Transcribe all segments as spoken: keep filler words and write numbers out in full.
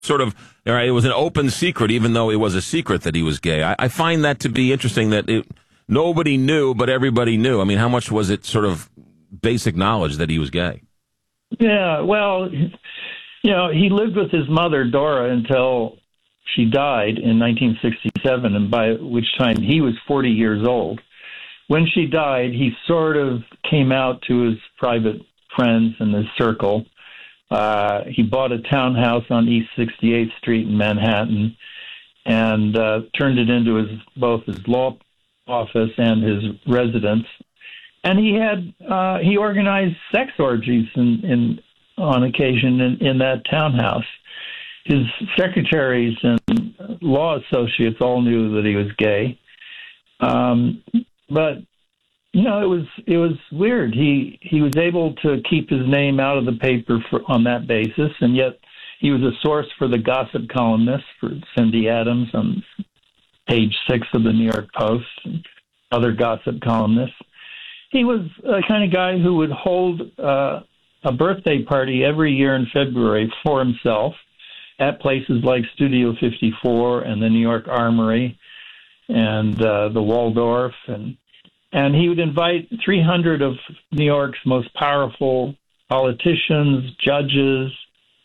sort of, all right, it was an open secret, even though it was a secret that he was gay. I, I find that to be interesting that it, nobody knew, but everybody knew. I mean, how much was it sort of basic knowledge that he was gay? Yeah, well, you know, he lived with his mother, Dora, until she died in nineteen sixty-seven, and by which time he was forty years old. When she died, he sort of came out to his private friends and his circle. Uh, he bought a townhouse on East sixty-eighth Street in Manhattan and uh, turned it into his both his law office and his residence. And he had uh, he organized sex orgies in, in on occasion in, in that townhouse. His secretaries and law associates all knew that he was gay. Um, but you know, it was it was weird. He he was able to keep his name out of the paper for, on that basis, and yet he was a source for the gossip columnists, for Cindy Adams on page six of the New York Post, and other gossip columnists. He was a kind of guy who would hold uh, a birthday party every year in February for himself at places like Studio fifty-four and the New York Armory and uh, the Waldorf, and and he would invite three hundred of New York's most powerful politicians, judges,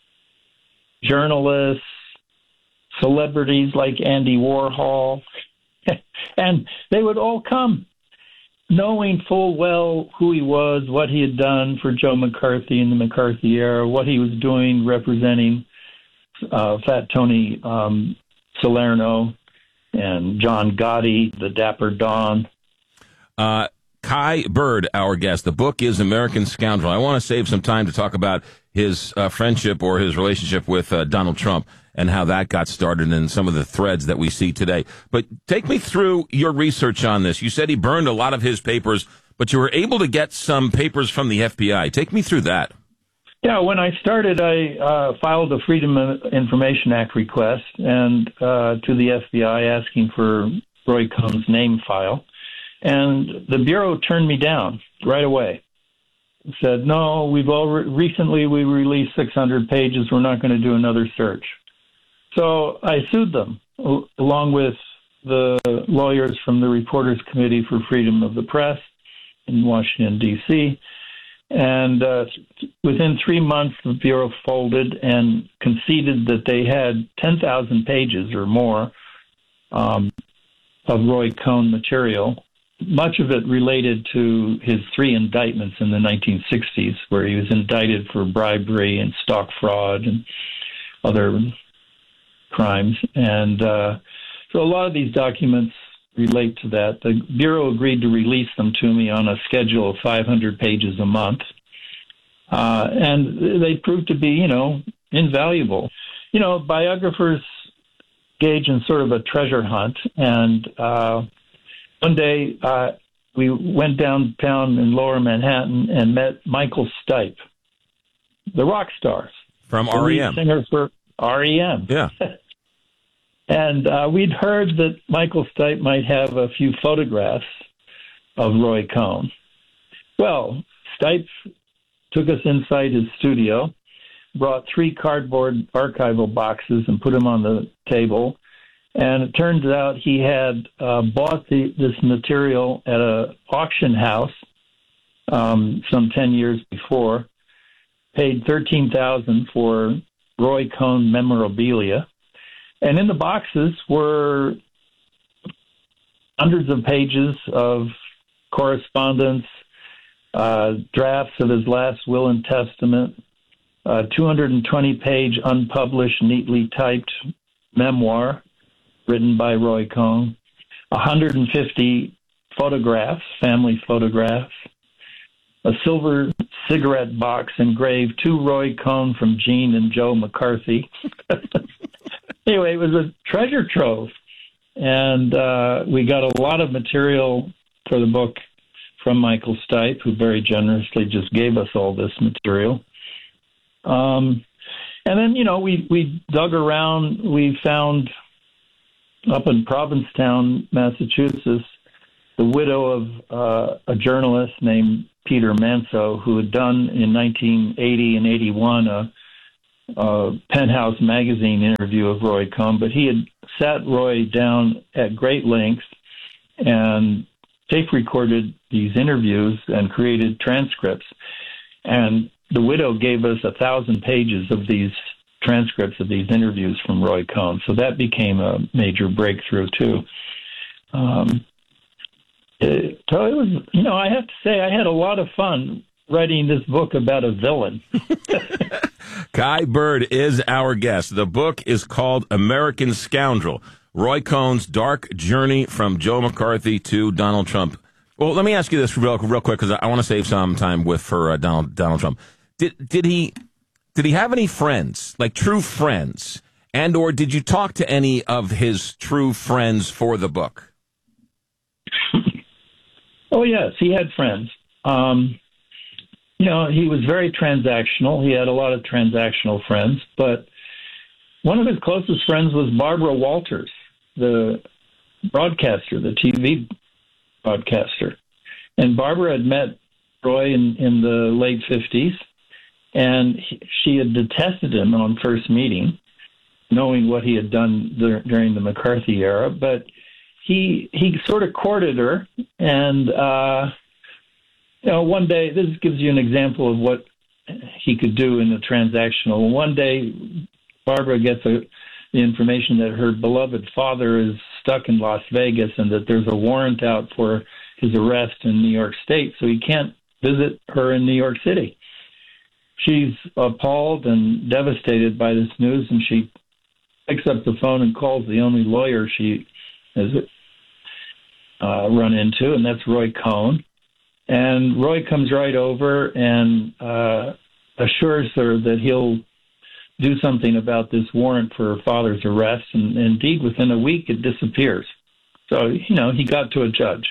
journalists, celebrities like Andy Warhol, and they would all come, knowing full well who he was, what he had done for Joe McCarthy in the McCarthy era, what he was doing representing uh, Fat Tony um, Salerno and John Gotti, the Dapper Don. Uh, Kai Bird, our guest. The book is American Scoundrel. I want to save some time to talk about his uh, friendship or his relationship with uh, Donald Trump and how that got started and some of the threads that we see today. But take me through your research on this. You said he burned a lot of his papers, but you were able to get some papers from the F B I. Take me through that. Yeah, when I started, I uh, filed a Freedom of Information Act request and uh, to the F B I asking for Roy Cohn's name file. And the Bureau turned me down right away. Said, no, we've all re- recently we released six hundred pages. We're not going to do another search. So I sued them, along with the lawyers from the Reporters Committee for Freedom of the Press in Washington, D C And uh, within three months, the Bureau folded and conceded that they had ten thousand pages or more um, of Roy Cohn material. Much of it related to his three indictments in the nineteen sixties, where he was indicted for bribery and stock fraud and other crimes. And uh, so a lot of these documents relate to that. The Bureau agreed to release them to me on a schedule of five hundred pages a month. Uh, and they proved to be, you know, invaluable. You know, biographers engage in sort of a treasure hunt. And uh, one day uh, we went downtown in Lower Manhattan and met Michael Stipe, the rock stars. From R E M. The lead singer for R E M. Yeah. And uh, we'd heard that Michael Stipe might have a few photographs of Roy Cohn. Well, Stipe took us inside his studio, brought three cardboard archival boxes and put them on the table. And it turns out he had uh, bought the, this material at a auction house um, some ten years before, paid thirteen thousand dollars for Roy Cohn memorabilia. And in the boxes were hundreds of pages of correspondence, uh, drafts of his last will and testament, a two hundred twenty page unpublished, neatly typed memoir written by Roy Cohn, one hundred fifty photographs, family photographs, a silver cigarette box engraved to Roy Cohn from Gene and Joe McCarthy. Anyway, it was a treasure trove, and uh, we got a lot of material for the book from Michael Stipe, who very generously just gave us all this material. Um, and then, you know, we, we dug around. We found up in Provincetown, Massachusetts, the widow of uh, a journalist named Peter Manso, who had done in nineteen eighty and eighty-one a uh, Penthouse magazine interview of Roy Cohn, but he had sat Roy down at great length and tape recorded these interviews and created transcripts. And the widow gave us a thousand pages of these transcripts of these interviews from Roy Cohn. So that became a major breakthrough, too. Um, it, so it was, you know, I have to say I had a lot of fun writing this book about a villain. Kai Bird is our guest. The book is called American Scoundrel, Roy Cohn's Dark Journey from Joe McCarthy to Donald Trump. Well, let me ask you this real, real quick, because I want to save some time with for uh, Donald Donald Trump. Did did he did he have any friends, like true friends, and or did you talk to any of his true friends for the book? Oh yes, he had friends. Um, you know, he was very transactional. He had a lot of transactional friends, but one of his closest friends was Barbara Walters, the broadcaster, the T V broadcaster. And Barbara had met Roy in, in the late fifties, and he, she had detested him on first meeting, knowing what he had done dur- during the McCarthy era. But he he sort of courted her, and uh, you know, one day, this gives you an example of what he could do in the transactional. One day, Barbara gets a, the information that her beloved father is stuck in Las Vegas and that there's a warrant out for his arrest in New York State, so he can't visit her in New York City. She's appalled and devastated by this news, and she picks up the phone and calls the only lawyer she has uh, run into, and that's Roy Cohn. And Roy comes right over and uh, assures her that he'll do something about this warrant for her father's arrest. And indeed, within a week, it disappears. So, you know, he got to a judge.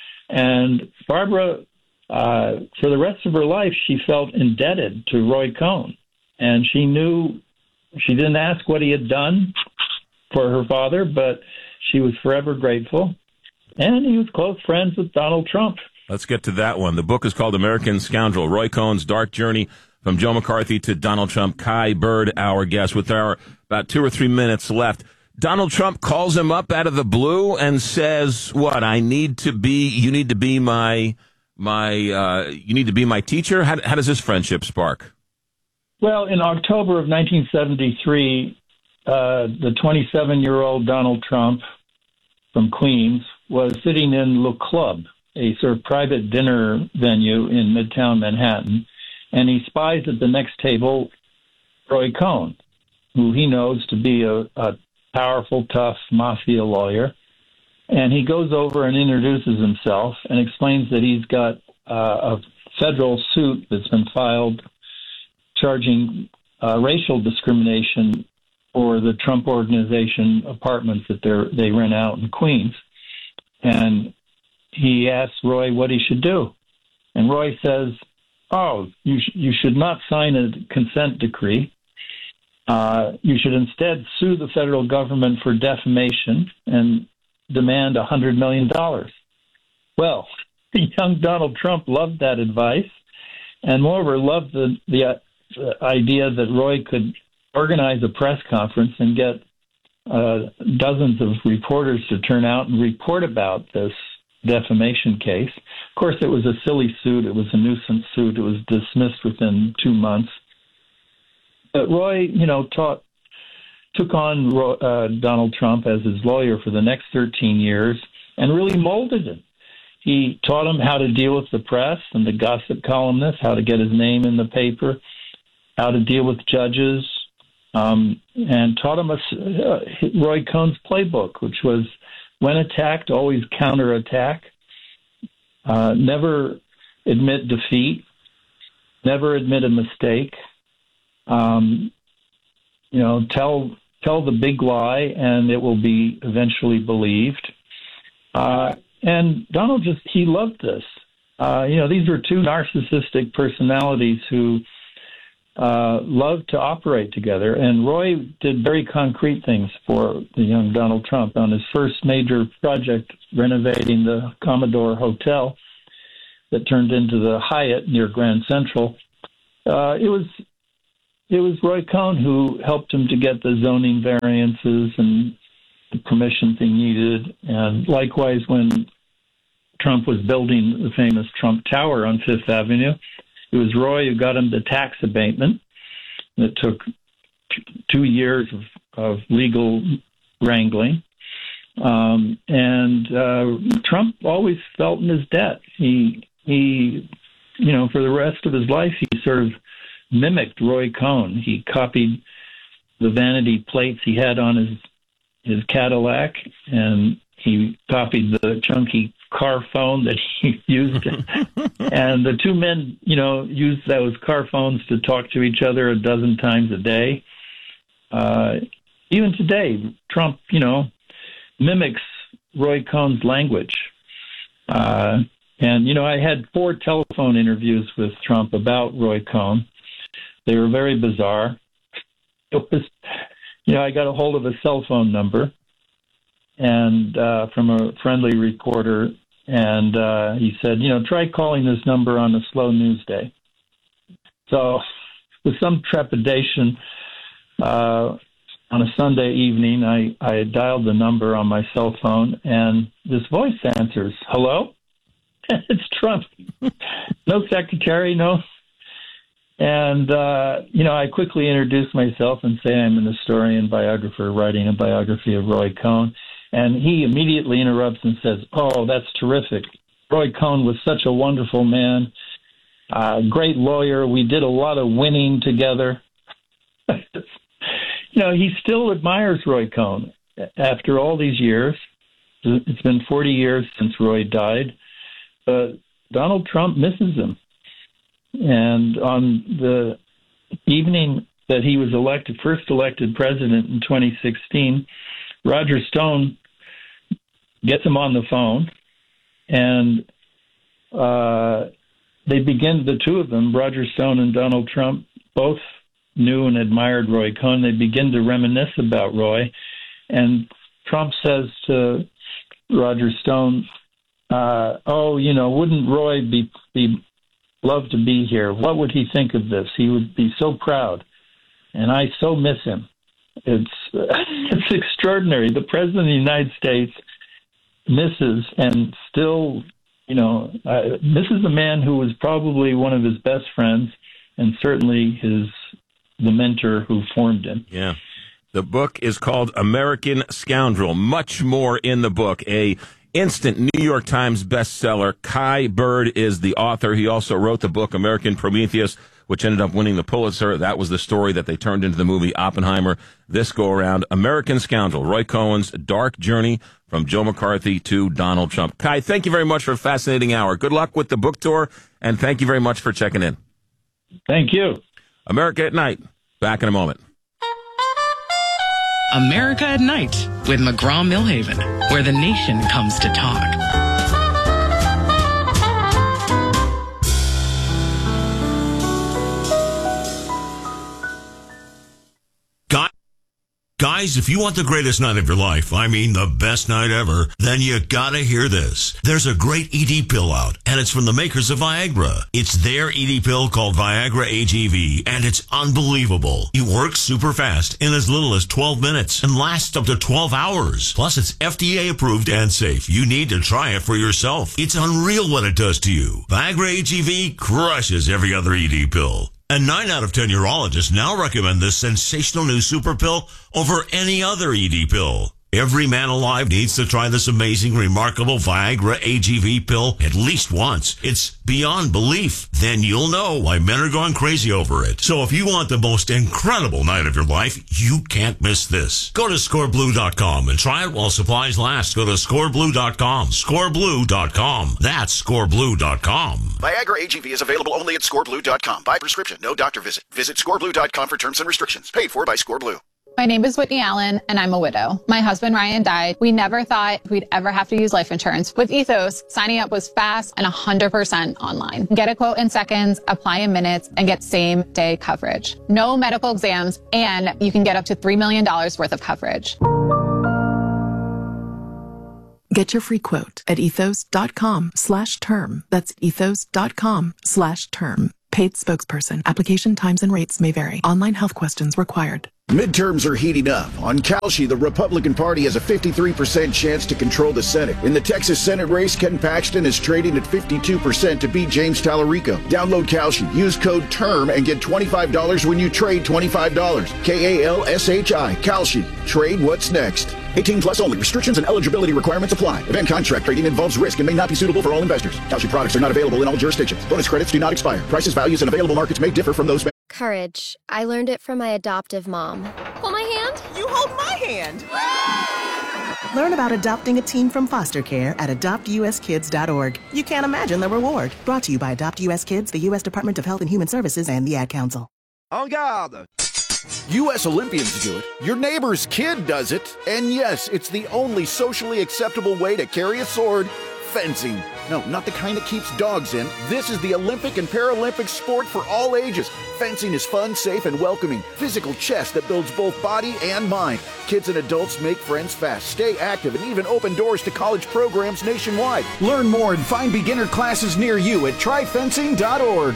And Barbara, uh, for the rest of her life, she felt indebted to Roy Cohn. And she knew, she didn't ask what he had done for her father, but she was forever grateful. And he was close friends with Donald Trump. Let's get to that one. The book is called American Scoundrel, Roy Cohn's Dark Journey from Joe McCarthy to Donald Trump. Kai Bird, our guest, with our about two or three minutes left. Donald Trump calls him up out of the blue and says, what, I need to be, you need to be my, my, uh, you need to be my teacher? How, how does this friendship spark? Well, in October of nineteen seventy-three, uh, the twenty-seven-year-old Donald Trump from Queens was sitting in Le Club, a sort of private dinner venue in Midtown Manhattan, and he spies at the next table Roy Cohn, who he knows to be a, a powerful, tough mafia lawyer. And he goes over and introduces himself and explains that he's got uh, a federal suit that's been filed charging uh, racial discrimination for the Trump Organization apartments that they they rent out in Queens. And he asks Roy what he should do. And Roy says, oh, you, sh- you should not sign a consent decree. Uh, you should instead sue the federal government for defamation and demand one hundred million dollars. Well, young Donald Trump loved that advice, and moreover loved the, the uh, idea that Roy could organize a press conference and get uh, dozens of reporters to turn out and report about this defamation case. Of course, it was a silly suit. It was a nuisance suit. It was dismissed within two months. But Roy, you know, taught, took on uh, Donald Trump as his lawyer for the next thirteen years and really molded him. He taught him how to deal with the press and the gossip columnists, how to get his name in the paper, how to deal with judges, um, and taught him a, uh, Roy Cohn's playbook, which was when attacked, always counterattack, uh, never admit defeat, never admit a mistake. Um, you know, tell tell the big lie, and it will be eventually believed. Uh, and Donald just he loved this. Uh, you know, these were two narcissistic personalities who uh, loved to operate together. And Roy did very concrete things for the young Donald Trump on his first major project, renovating the Commodore Hotel that turned into the Hyatt near Grand Central. Uh, it was it was Roy Cohn who helped him to get the zoning variances and the permissions he needed. And likewise, when Trump was building the famous Trump Tower on Fifth Avenue, it was Roy who got him the tax abatement. It took t- two years of, of legal wrangling. Um, and uh, Trump always felt in his debt. He, he, you know, for the rest of his life, he sort of mimicked Roy Cohn. He copied the vanity plates he had on his his Cadillac, and he copied the chunky car phone that he used. And the two men, you know, used those car phones to talk to each other a dozen times a day. Uh, even today, Trump, you know, mimics Roy Cohn's language. Uh, and, you know, I had four telephone interviews with Trump about Roy Cohn. They were very bizarre. It was, you know, I got a hold of a cell phone number and uh, from a friendly reporter, and uh, he said, you know, try calling this number on a slow news day. So with some trepidation, uh, on a Sunday evening, I, I dialed the number on my cell phone, and this voice answers, hello? It's Trump. No secretary, no. And, uh, you know, I quickly introduced myself and say I'm an historian, biographer, writing a biography of Roy Cohn. And he immediately interrupts and says, oh, that's terrific. Roy Cohn was such a wonderful man, uh, great lawyer. We did a lot of winning together. You know, he still admires Roy Cohn after all these years. It's been forty years since Roy died. But Donald Trump misses him. And on the evening that he was elected, first elected president in twenty sixteen, Roger Stone gets him on the phone, and uh, they begin, the two of them, Roger Stone and Donald Trump, both knew and admired Roy Cohn. They begin to reminisce about Roy, and Trump says to Roger Stone, uh, oh, you know, wouldn't Roy be, be love to be here? What would he think of this? He would be so proud, and I so miss him. It's it's extraordinary. The President of the United States misses and still, you know, uh, misses a man who was probably one of his best friends and certainly his the mentor who formed him. Yeah. The book is called American Scoundrel. Much more in the book. A instant New York Times bestseller. Kai Bird is the author. He also wrote the book American Prometheus, which ended up winning the Pulitzer. That was the story that they turned into the movie Oppenheimer. This go around, American Scoundrel, Roy Cohn's dark journey from Joe McCarthy to Donald Trump. Kai, thank you very much for a fascinating hour. Good luck with the book tour, and thank you very much for checking in. Thank you. America at Night. Back in a moment. America at Night with McGraw-Millhaven, where the nation comes to talk. Guys, if you want the greatest night of your life, I mean the best night ever, then you gotta hear this. There's a great E D pill out, and it's from the makers of Viagra. It's their E D pill called Viagra A G V, and it's unbelievable. It works super fast in as little as twelve minutes and lasts up to twelve hours. Plus, it's F D A approved and safe. You need to try it for yourself. It's unreal what it does to you. Viagra A G V crushes every other E D pill. And nine out of ten urologists now recommend this sensational new super pill over any other E D pill. Every man alive needs to try this amazing, remarkable Viagra A G V pill at least once. It's beyond belief. Then you'll know why men are going crazy over it. So if you want the most incredible night of your life, you can't miss this. Go to score blue dot com and try it while supplies last. Go to score blue dot com. score blue dot com. That's score blue dot com. Viagra A G V is available only at score blue dot com. By prescription, no doctor visit. Visit score blue dot com for terms and restrictions. Paid for by ScoreBlue. My name is Whitney Allen, and I'm a widow. My husband, Ryan, died. We never thought we'd ever have to use life insurance. With Ethos, signing up was fast and one hundred percent online. Get a quote in seconds, apply in minutes, and get same-day coverage. No medical exams, and you can get up to three million dollars worth of coverage. Get your free quote at ethos dot com slash term. That's ethos dot com slash term. Paid spokesperson. Application times and rates may vary. Online health questions required. Midterms are heating up. On Kalshi, the Republican Party has a fifty-three percent chance to control the Senate. In the Texas Senate race, Ken Paxton is trading at fifty-two percent to beat James Tallarico. Download Kalshi. Use code TERM and get twenty-five dollars when you trade twenty-five dollars. K A L S H I. Kalshi. Trade what's next. eighteen plus only. Restrictions and eligibility requirements apply. Event contract trading involves risk and may not be suitable for all investors. Kalshi products are not available in all jurisdictions. Bonus credits do not expire. Prices, values, and available markets may differ from those. Courage. I learned it from my adoptive mom. Hold my hand. You hold my hand. Learn about adopting a teen from foster care at adopt u s kids dot org. You can't imagine the reward. Brought to you by Adopt U S Kids, the U S Department of Health and Human Services, and the Ad Council. En garde! U S Olympians do it. Your neighbor's kid does it. And yes, it's the only socially acceptable way to carry a sword. Fencing. No, not the kind that keeps dogs in. This is the Olympic and Paralympic sport for all ages. Fencing is fun, safe, and welcoming. Physical chess that builds both body and mind. Kids and adults make friends fast, stay active, and even open doors to college programs nationwide. Learn more and find beginner classes near you at try fencing dot org.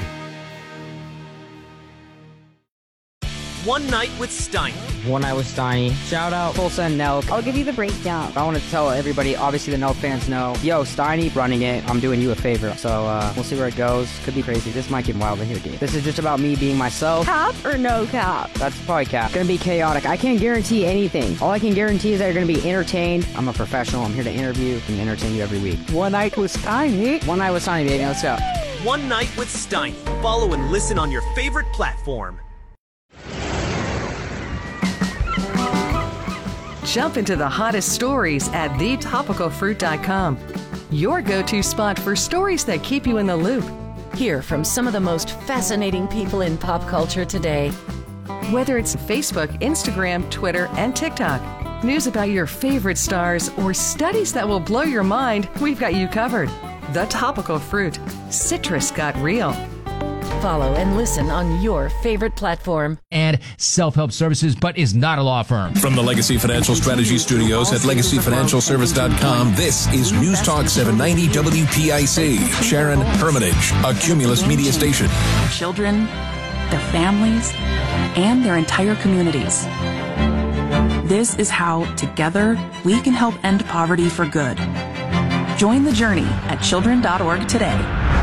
One Night with Steiny. One Night with Steiny. Shout out Tulsa and Nelk. I'll give you the breakdown. I want to tell everybody, obviously the Nelk fans know, yo, Steiny running it, I'm doing you a favor. So uh, we'll see where it goes. Could be crazy. This might get wild in here, dude. This is just about me being myself. Cap or no cap? That's probably cap. Gonna be chaotic. I can't guarantee anything. All I can guarantee is that you're gonna be entertained. I'm a professional. I'm here to interview and entertain you every week. One Night with Steiny. One Night with Steiny, baby. Let's go. One Night with Steiny. Follow and listen on your favorite platform. Jump into the hottest stories at the topical fruit dot com. Your go-to spot for stories that keep you in the loop. Hear from some of the most fascinating people in pop culture today. Whether it's Facebook, Instagram, Twitter, and TikTok, news about your favorite stars, or studies that will blow your mind, we've got you covered. The Topical Fruit. Citrus got real. Follow and listen on your favorite platform. And self-help services, but is not a law firm. From the Legacy Financial Strategy Studios at legacy financial service dot com, this is News Talk seven ninety W P I C. Sharon Hermitage, a Cumulus media station. Their children, their families, and their entire communities. This is how, together, we can help end poverty for good. Join the journey at children dot org today.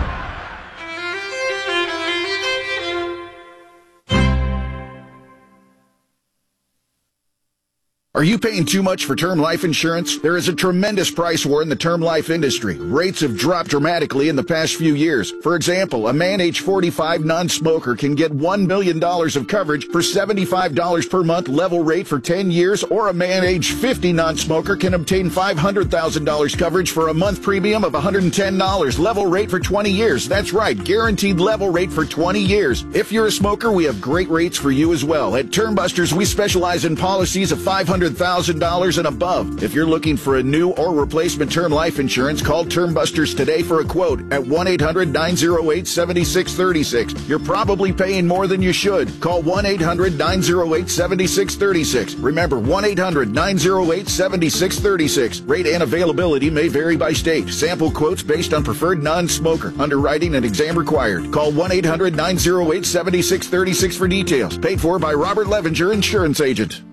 Are you paying too much for term life insurance? There is a tremendous price war in the term life industry. Rates have dropped dramatically in the past few years. For example, a man age forty-five non-smoker can get one million dollars of coverage for seventy-five dollars per month level rate for ten years, or a man age fifty non-smoker can obtain five hundred thousand dollars coverage for a month premium of one hundred ten dollars level rate for twenty years. That's right, guaranteed level rate for twenty years. If you're a smoker, we have great rates for you as well. At Term Busters, we specialize in policies of five hundred thousand dollars and above. If you're looking for a new or replacement term life insurance, call Term Busters today for a quote at one eight hundred nine oh eight seven six three six. You're probably paying more than you should. Call one eight hundred nine oh eight seven six three six. Remember, one eight hundred nine oh eight seven six three six. Rate and availability may vary by state. Sample quotes based on preferred non-smoker. Underwriting and exam required. Call one eight hundred nine oh eight seven six three six for details. Paid for by Robert Levenger, insurance agent.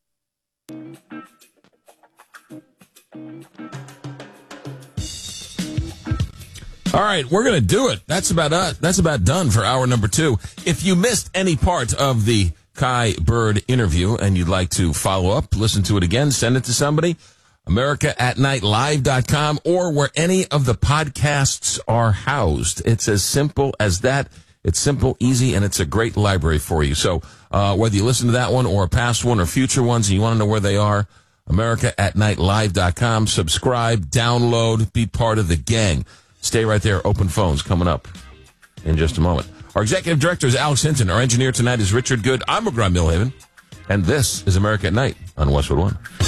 All right, we're going to do it. That's about uh, that's about done for hour number two. If you missed any part of the Kai Bird interview and you'd like to follow up, listen to it again, send it to somebody, America at night live dot com, or where any of the podcasts are housed. It's as simple as that. It's simple, easy, and it's a great library for you. So uh, whether you listen to that one or a past one or future ones and you want to know where they are, America at night live dot com. Subscribe, download, be part of the gang. Stay right there. Open phones coming up in just a moment. Our executive director is Alex Hinton. Our engineer tonight is Richard Good. I'm McGraw Millhaven. And this is America at Night on Westwood One.